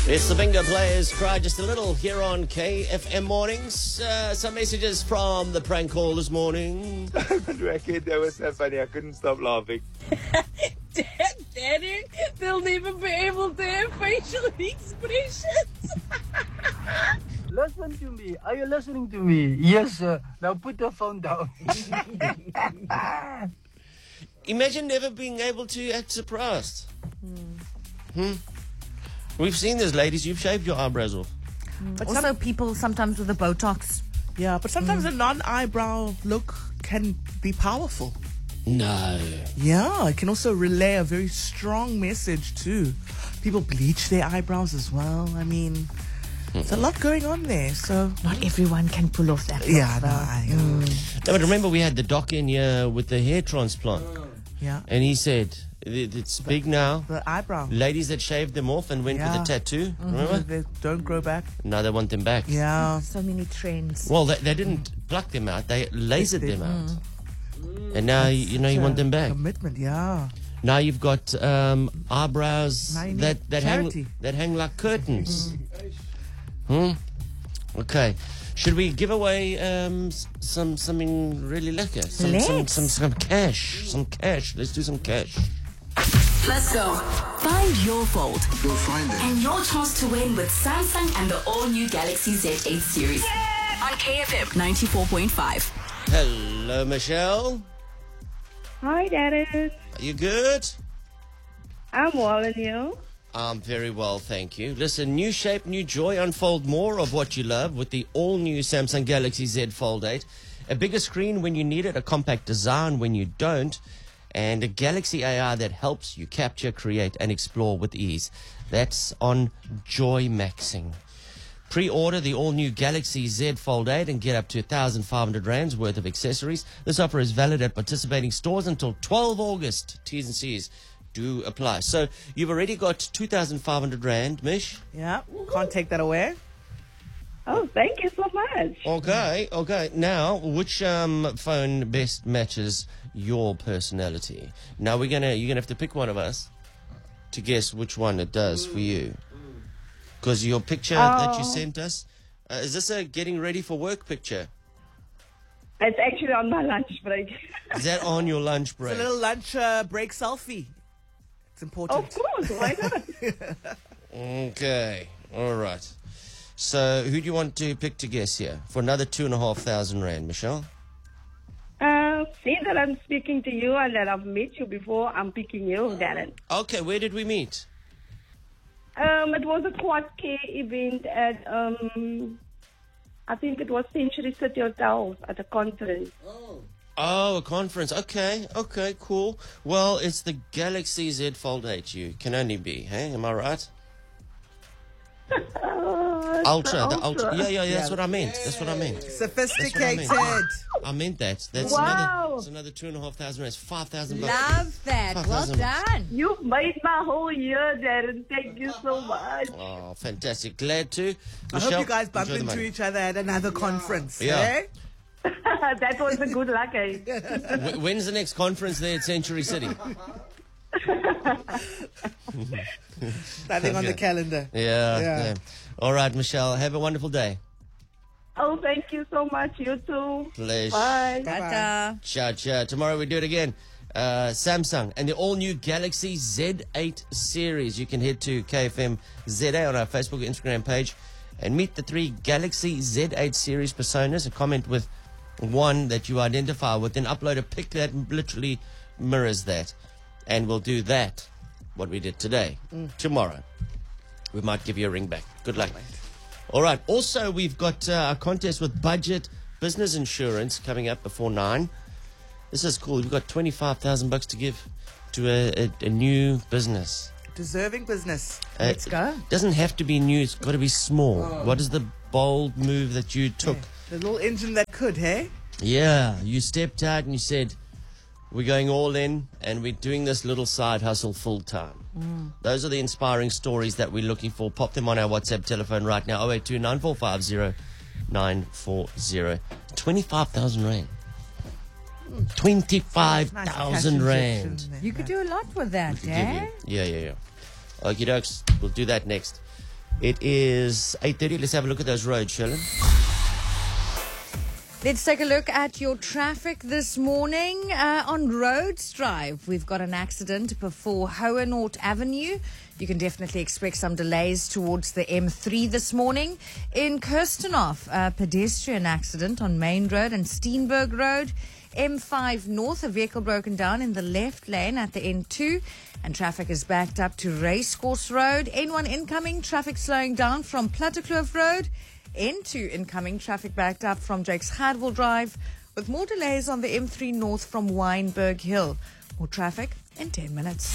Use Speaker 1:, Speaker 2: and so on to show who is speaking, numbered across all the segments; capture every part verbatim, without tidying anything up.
Speaker 1: It's the Bingo Players Cry just a little here on K F M Mornings. Uh, some messages from the prank call this morning.
Speaker 2: Reckon that was so funny. I couldn't stop laughing.
Speaker 3: Daddy, they'll never be able to have facial expressions.
Speaker 4: Listen to me. Are you listening to me? Yes, sir. Now put the phone down.
Speaker 1: Imagine never being able to act surprised. Hmm. hmm? We've seen this, ladies. You've shaved your eyebrows off.
Speaker 5: But also, some, people sometimes with the Botox.
Speaker 3: Yeah, but sometimes mm. a non-eyebrow look can be powerful.
Speaker 1: No.
Speaker 3: Yeah, it can also relay a very strong message too. People bleach their eyebrows as well. I mean, there's a lot going on there. So
Speaker 5: not everyone can pull off that.
Speaker 3: Yeah, no, I, mm.
Speaker 1: no, but remember we had the doc in here with the hair transplant.
Speaker 3: Yeah.
Speaker 1: And he said it's
Speaker 3: the,
Speaker 1: big now.
Speaker 3: The eyebrow.
Speaker 1: Ladies that shaved them off and went
Speaker 3: yeah.
Speaker 1: with a tattoo.
Speaker 3: Mm-hmm.
Speaker 1: Remember?
Speaker 3: They don't grow back.
Speaker 1: Now they want them back.
Speaker 3: Yeah.
Speaker 5: So many trends.
Speaker 1: Well, they, they didn't pluck them out. They lasered
Speaker 3: they,
Speaker 1: them out.
Speaker 3: Mm.
Speaker 1: And now, That's you know, you want them back.
Speaker 3: Commitment, yeah.
Speaker 1: Now you've got um, eyebrows
Speaker 3: now
Speaker 1: that, that, hang, that hang like curtains. hmm? Okay. Should we give away um, some something really lekker? Some,
Speaker 5: Let's.
Speaker 1: some, some, some cash. Some cash. Let's do some cash.
Speaker 6: Let's go. Find your fold.
Speaker 7: You'll find it.
Speaker 6: And your chance to win with Samsung and the all-new Galaxy Z eight series. Yeah! On K F M ninety-four point five.
Speaker 1: Hello, Michelle.
Speaker 8: Hi, Dennis.
Speaker 1: Are you good?
Speaker 8: I'm well, and you?
Speaker 1: I'm very well, thank you. Listen, new shape, new joy. Unfold more of what you love with the all-new Samsung Galaxy Z Fold eight. A bigger screen when you need it, a compact design when you don't, and a Galaxy A I that helps you capture, create, and explore with ease. That's on Joy Maxing. Pre-order the all-new Galaxy Z Fold eight and get up to one thousand five hundred rands worth of accessories. This offer is valid at participating stores until twelve August. T's and C's do apply. So you've already got two thousand five hundred rand, Mish.
Speaker 3: Yeah, can't take that away.
Speaker 8: Oh, thank you so much.
Speaker 1: Okay, okay. Now, which um, phone best matches your personality? Now we're gonna you're gonna have to pick one of us to guess which one it does for you. Because your picture oh. that you sent us, uh, is this a getting ready for work picture?
Speaker 8: It's actually on my lunch break.
Speaker 1: Is that on your lunch break?
Speaker 3: It's a little lunch uh, break selfie. It's important.
Speaker 8: Of course, why not?
Speaker 1: Okay, all right. So, who do you want to pick to guess here for another two and a half thousand rand, Michelle?
Speaker 8: Uh, see that I'm speaking to you and that I've met you before. I'm picking you, Darren.
Speaker 1: Okay, where did we meet?
Speaker 8: Um, it was a Quad K event at um, I think it was Century City Hotels at a conference.
Speaker 1: Oh. Oh, a conference. Okay, okay, cool. Well, it's the Galaxy Z Fold eight. You can only be, hey? Am I right?
Speaker 8: uh,
Speaker 1: ultra, the
Speaker 8: ultra.
Speaker 1: ultra. Yeah, yeah, yeah. That's
Speaker 3: Yeah.
Speaker 1: what I meant. That's what I meant.
Speaker 3: Sophisticated.
Speaker 1: What I, meant. I meant that. That's
Speaker 8: Wow.
Speaker 1: another. That's another two and a half thousand rands. Five thousand bucks.
Speaker 5: Love that.
Speaker 1: Five
Speaker 5: Well
Speaker 1: thousand bucks.
Speaker 5: done.
Speaker 8: You've made my whole year, Darren. Thank you so much.
Speaker 1: Oh, fantastic! Glad to.
Speaker 3: I
Speaker 1: Michelle,
Speaker 3: hope you guys bump
Speaker 1: enjoy the
Speaker 3: into
Speaker 1: money.
Speaker 3: each other at another conference.
Speaker 1: Yeah.
Speaker 3: Eh?
Speaker 8: That was a good luck, eh?
Speaker 1: Wh- When's the next conference there at Century City?
Speaker 3: Nothing on the
Speaker 1: Okay.
Speaker 3: calendar.
Speaker 1: Yeah,
Speaker 3: Yeah.
Speaker 1: yeah. All right, Michelle. Have a wonderful day.
Speaker 8: Oh, thank you so much. You too.
Speaker 1: Pleasure.
Speaker 8: Bye.
Speaker 5: Ta-ta.
Speaker 1: Ciao, ciao. Tomorrow we do it again. Uh, Samsung and the all-new Galaxy Z eight series. You can head to K F M Z A on our Facebook and Instagram page and meet the three Galaxy Z eight series personas and comment with one that you identify with. Then upload a pic that literally mirrors that. And we'll do that, what we did today, mm. tomorrow. We might give you a ring back. Good luck. All right. Also, we've got uh, a contest with Budget Business Insurance coming up before nine. This is cool. We've got twenty-five thousand bucks to give to a, a, a new business.
Speaker 3: Deserving business.
Speaker 1: Uh,
Speaker 5: Let's go.
Speaker 1: It doesn't have to be new. It's got to be small. Oh. What is the bold move that you took?
Speaker 3: Yeah. The little engine that could, hey?
Speaker 1: Yeah. You stepped out and you said, we're going all in and we're doing this little side hustle full time. Mm. Those are the inspiring stories that we're looking for. Pop them on our WhatsApp telephone right now. oh eight two nine four five zero nine four zero. twenty-five thousand rand. twenty-five thousand
Speaker 3: nice
Speaker 1: rand.
Speaker 5: You could do a lot with that,
Speaker 1: Give
Speaker 5: eh?
Speaker 1: you. Yeah, yeah, yeah. Okie dokes. We'll do that next. It is eight thirty. Let's have a look at those roads, Shellen.
Speaker 5: Let's take a look at your traffic this morning. Uh, on Rhodes Drive, we've got an accident before Hohenort Avenue. You can definitely expect some delays towards the M three this morning. In Kirstenhof, a pedestrian accident on Main Road and Steenberg Road. M five North, a vehicle broken down in the left lane at the N two. And traffic is backed up to Racecourse Road. N one incoming, traffic slowing down from Plattekloof Road. N two incoming, traffic backed up from Jakes Gardwell Drive, with more delays on the M three North from Wynberg Hill. More traffic in ten minutes.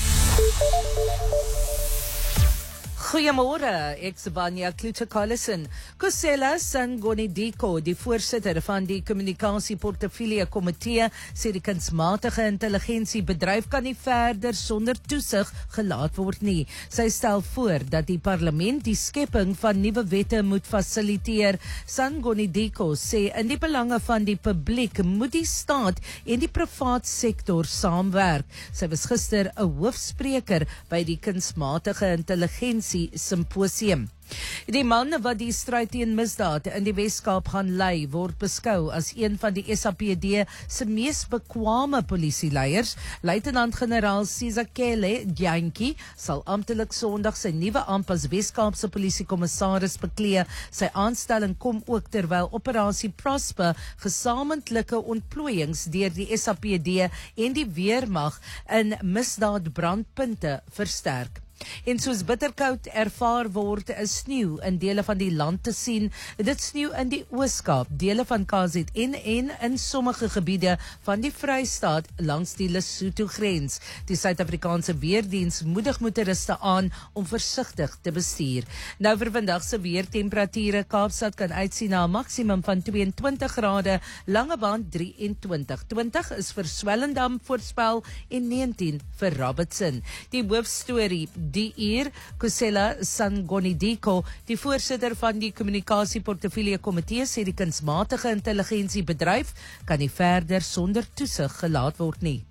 Speaker 7: Goeiemôre, ek's Vanya Klute-Collison. Kusela Sangonidiko, die voorsitter van die kommunikasieportefeulje komitee, sê die kunsmatige intelligensiebedryf kan nie verder sonder toesig gelaat word nie. Sy stel voor dat die parlement die skepping van nuwe wette moet fasiliteer. Sangonidiko sê in die belange van die publiek moet die staat en die privaat sektor saamwerk. Sy was gister 'n hoofspreker by die kunsmatige intelligensie symposium. Die man wat die stryd teen misdaad in die Weskaap gaan lei, word beskou as een van die S A P D se mees bekwame polisieleiers. Luitenant-generaal Sizakele Djantjie sal amptelik Sondag sy nuwe amp as Weskaapse polisiekommissaris beklee. Sy aanstelling kom ook terwyl Operasie Prosper gesamentlike ontplooiings deur die S A P D en die weermag in misdaadbrandpunte versterk. En soos bitterkoud ervaar word, is sneeu in dele van die land te sien. Dit sneeu in die Ooskaap, dele van K Z N en in sommige gebiede van die Vrystaat langs die Lesotho-grens. Die Suid-Afrikaanse Weerdiens moedig motoriste aan om versigtig te bestuur. Nou vir vandag se weertemperature, Kaapstad kan uitsien na 'n maksimum van tweeëntwintig grade, Langebaan drieëntwintig. twintig is vir Swellendam voorspel en negentien vir Robertson. Die hoofstorie die uur, Kusela Sangonidiko, die voorsitter van die kommunikasieportefeulje komitee, sê die kunsmatige intelligensiebedryf kan nie verder sonder toesig gelaat word nie.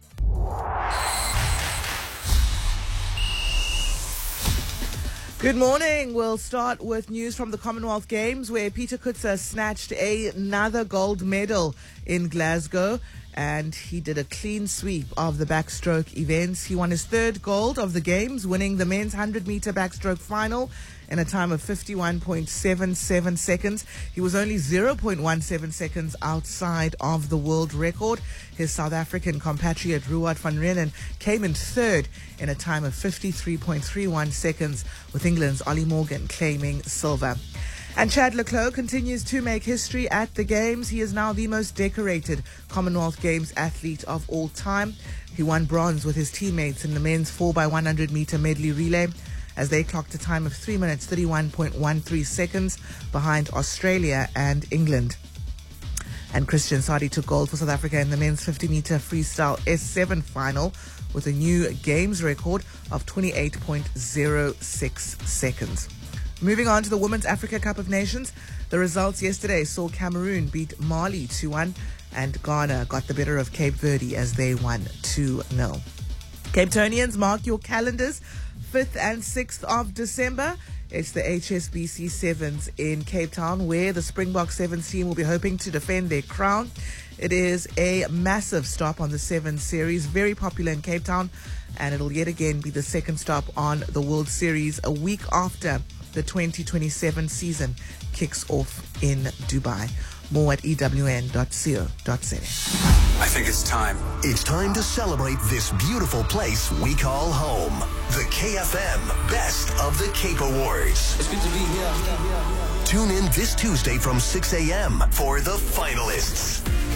Speaker 3: Good morning. We'll start with news from the Commonwealth Games, where Peter Kutsa snatched another gold medal in Glasgow, and he did a clean sweep of the backstroke events. He won his third gold of the Games, winning the men's one hundred meter backstroke final in a time of fifty-one point seven seven seconds. He was only zero point one seven seconds outside of the world record. His South African compatriot Ruud van Reenen came in third in a time of fifty-three point three one seconds, with England's Ollie Morgan claiming silver. And Chad le Clos continues to make history at the Games. He is now the most decorated Commonwealth Games athlete of all time. He won bronze with his teammates in the men's four by one hundred meter medley relay, as they clocked a time of three minutes thirty-one point one three seconds behind Australia and England. And Christian Sadi took gold for South Africa in the men's fifty meter freestyle S seven final with a new Games record of twenty-eight point zero six seconds. Moving on to the Women's Africa Cup of Nations, the results yesterday saw Cameroon beat Mali two one, and Ghana got the better of Cape Verde as they won two nil. Cape Townians, mark your calendars, fifth and sixth of December. It's the H S B C Sevens in Cape Town, where the Springbok Sevens team will be hoping to defend their crown. It is a massive stop on the Sevens series, very popular in Cape Town, and it'll yet again be the second stop on the World Series a week after the twenty twenty-seven season kicks off in Dubai. More at E W N dot co dot za.
Speaker 9: I think it's time.
Speaker 10: It's time to celebrate this beautiful place we call home. The K F M Best of the Cape Awards.
Speaker 9: It's good to be here.
Speaker 10: Tune in this Tuesday from six a.m. for the finalists.